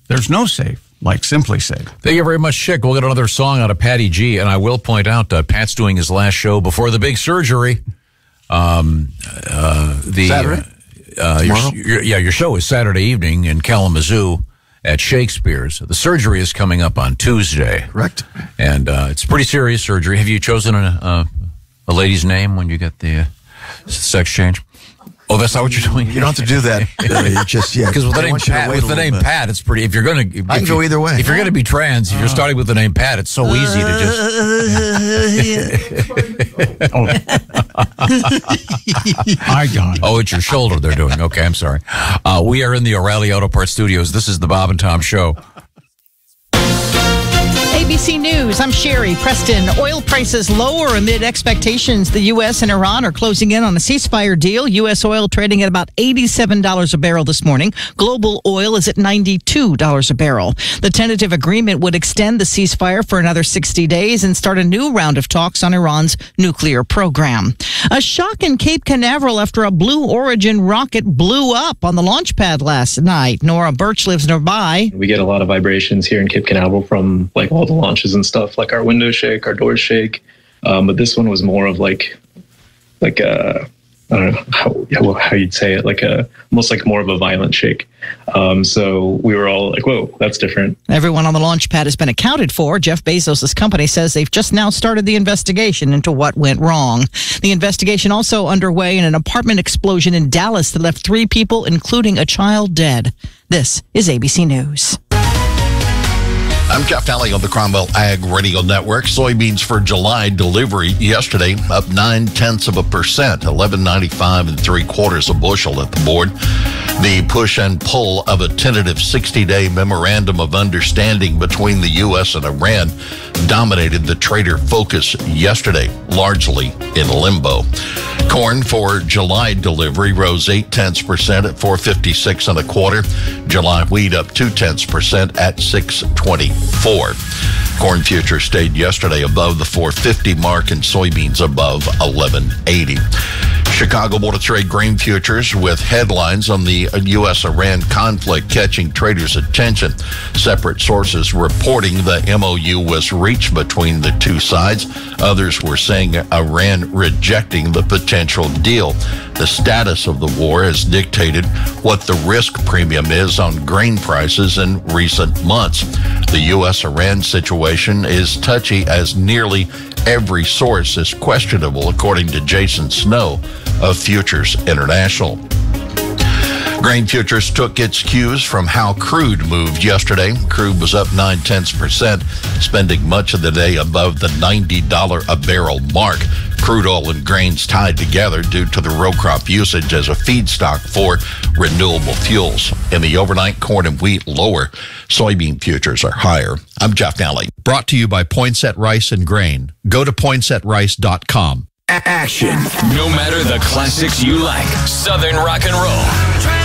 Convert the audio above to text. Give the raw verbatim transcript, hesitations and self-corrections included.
There's no safe like Simply Safe. Thank you very much, Chick. We'll get another song out of Patty G. And I will point out, uh, Pat's doing his last show before the big surgery. Um, uh, the, Saturday? Uh, your, your, yeah, your show is Saturday evening in Kalamazoo at Shakespeare's. The surgery is coming up on Tuesday. Correct. And uh, it's pretty serious surgery. Have you chosen a, a, a lady's name when you get the uh, sex change? Oh, that's not what you're doing? You don't have to do that. Uh, you just, yeah. Because with the I name want you to Pat, wait with a the little name bit. Pat, it's pretty. If you're going to, I can go either way. If you're going to be trans, if you're starting with the name Pat, it's so easy to just. Oh. I got it. Oh, it's your shoulder they're doing. Okay, I'm sorry. Uh, we are in the O'Reilly Auto Parts Studios. This is the Bob and Tom Show. A B C News, I'm Sherry Preston. Oil prices lower amid expectations. The U S and Iran are closing in on a ceasefire deal. U S oil trading at about eighty-seven dollars a barrel this morning. Global oil is at ninety-two dollars a barrel. The tentative agreement would extend the ceasefire for another sixty days and start a new round of talks on Iran's nuclear program. A shock in Cape Canaveral after a Blue Origin rocket blew up on the launch pad last night. Nora Birch lives nearby. We get a lot of vibrations here in Cape Canaveral from like all the launches and stuff, like our windows shake, our doors shake. Um, but this one was more of like, like a, I don't know how, yeah, well, how you'd say it, like a, almost like more of a violent shake. Um, so we were all like, whoa, that's different. Everyone on the launch pad has been accounted for. Jeff Bezos' company says they've just now started the investigation into what went wrong. The investigation also underway in an apartment explosion in Dallas that left three people, including a child, dead. This is A B C News. I'm Jeff Daly on the Cromwell Ag Radio Network. Soybeans for July delivery yesterday up nine tenths of a percent, eleven ninety-five and three quarters a bushel at the board. The push and pull of a tentative sixty-day memorandum of understanding between the U S and Iran dominated the trader focus yesterday, largely in limbo. Corn for July delivery rose eight tenths percent at four fifty-six and a quarter. July wheat up two tenths percent at six twenty-four. Corn futures stayed yesterday above the four fifty mark and soybeans above eleven eighty. Chicago Board of Trade grain futures with headlines on the U S Iran conflict catching traders' attention. Separate sources reporting the M O U was reached between the two sides. Others were saying Iran rejecting the potential deal. The status of the war has dictated what the risk premium is on grain prices in recent months. The U S Iran situation is touchy as nearly every source is questionable, according to Jason Snow of Futures International. Grain futures took its cues from how crude moved yesterday. Crude was up nine tenths percent, spending much of the day above the ninety dollars a barrel mark. Crude oil and grains tied together due to the row crop usage as a feedstock for renewable fuels. In the overnight, corn and wheat lower. Soybean futures are higher. I'm Jeff Daly. Brought to you by Poinsett Rice and Grain. Go to poinsett rice dot com. Action. No matter the classics you like. Southern rock and roll.